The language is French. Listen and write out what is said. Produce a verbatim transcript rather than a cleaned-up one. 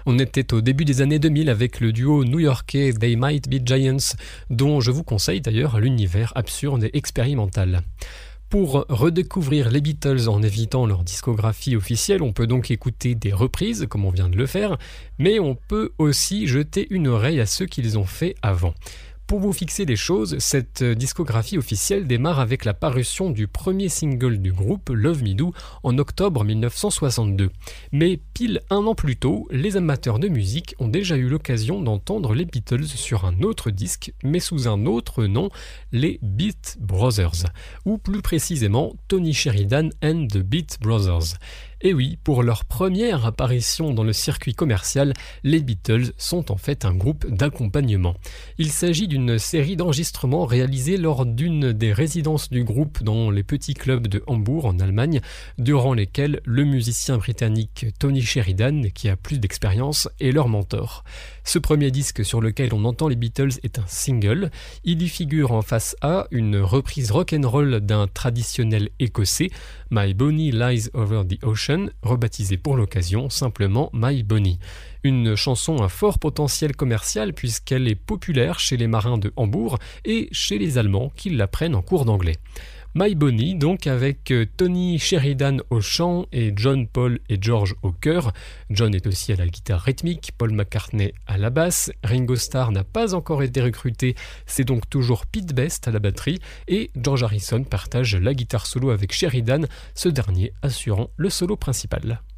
On était au début des années deux mille avec le duo new-yorkais They Might Be Giants, dont je vous conseille d'ailleurs l'univers absurde et expérimental. Pour redécouvrir les Beatles en évitant leur discographie officielle, on peut donc écouter des reprises, comme on vient de le faire, mais on peut aussi jeter une oreille à ce qu'ils ont fait avant. Pour vous fixer les choses, cette discographie officielle démarre avec la parution du premier single du groupe, Love Me Do, en octobre mille neuf cent soixante-deux. Mais pile un an plus tôt, les amateurs de musique ont déjà eu l'occasion d'entendre les Beatles sur un autre disque, mais sous un autre nom, les Beat Brothers, ou plus précisément Tony Sheridan and the Beat Brothers. Et oui, pour leur première apparition dans le circuit commercial, les Beatles sont en fait un groupe d'accompagnement. Il s'agit d'une série d'enregistrements réalisés lors d'une des résidences du groupe dans les petits clubs de Hambourg en Allemagne, durant lesquels le musicien britannique Tony Sheridan, qui a plus d'expérience, est leur mentor. Ce premier disque sur lequel on entend les Beatles est un single. Il y figure en face A une reprise rock'n'roll d'un traditionnel écossais, My Bonnie Lies Over the Ocean, rebaptisé pour l'occasion simplement My Bonnie. Une chanson à fort potentiel commercial puisqu'elle est populaire chez les marins de Hambourg et chez les Allemands qui l'apprennent en cours d'anglais. My Bonnie, donc avec Tony Sheridan au chant et John, Paul et George au chœur. John est aussi à la guitare rythmique, Paul McCartney à la basse, Ringo Starr n'a pas encore été recruté, c'est donc toujours Pete Best à la batterie, et George Harrison partage la guitare solo avec Sheridan, ce dernier assurant le solo principal.